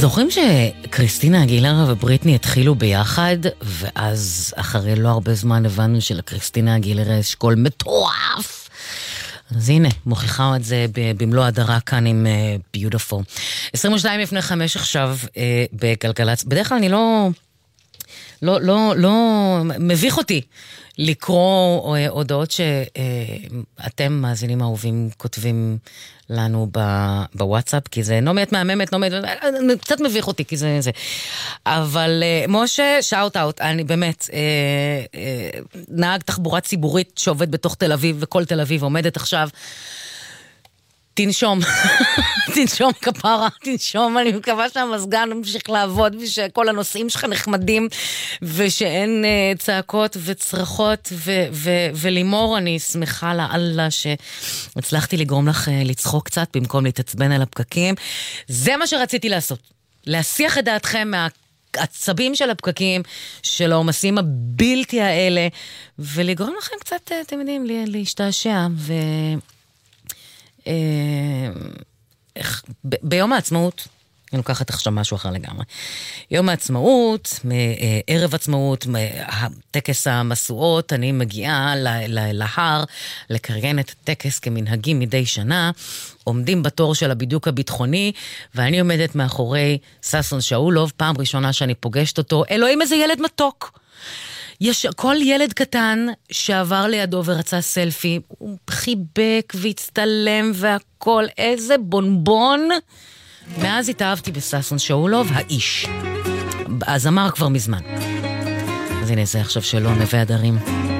זוכרים שקריסטינה אגילרה ובריטני התחילו ביחד, ואז אחרי לא הרבה זמן הבנו שלקריסטינה אגילרה יש קול מטורף. אז הנה, מוכיחה את זה במלוא הדרה כאן עם Beautiful. 22 לפני 5 עכשיו בגלגלצ. בדרך כלל אני לא מביך אותי לקרוא הודעות שאתם מאזינים אהובים כותבים לנו בוואטסאפ, כי זה נומית מהממת, קצת מביך אותי, כי זה. אבל משה, שאוט אאוט, אני באמת נהג תחבורה ציבורית שעובד בתוך תל אביב, וכל תל אביב עומדת עכשיו, תנשום, תנשום כפרה, תנשום, אני מקווה שהמסגן ממשיך לעבוד, ושכל הנושאים שלך נחמדים, ושאין צעקות וצרחות, ולימור, אני שמחה לאללה שהצלחתי לגרום לך לצחוק קצת, במקום להתעצבן על הפקקים. זה מה שרציתי לעשות, להסיח את דעתכם מהעצבים של הפקקים, של העומסים הבלתי האלה, ולגרום לכם קצת, אתם יודעים, להשתעשע, ביום העצמאות, אני לוקחת עכשיו משהו אחר לגמרי. יום העצמאות, ערב עצמאות, טקס המסועות, אני מגיעה להר לקריין את הטקס כמנהגי מדי שנה, עומדים בתור של הבידוק הביטחוני, ואני עומדת מאחורי ששון שאולוב, פעם ראשונה שאני פוגשת אותו, אלוהים איזה ילד מתוק. יש כל ילד קטן שעבר לידו ורצה סלפי, הוא חיבק והצטלם והכל, איזה בונבון. מאז התאהבתי בששון שאולוב, האיש. אז אמר כבר מזמן. אז הנה זה עכשיו שלו, נווה הדרים.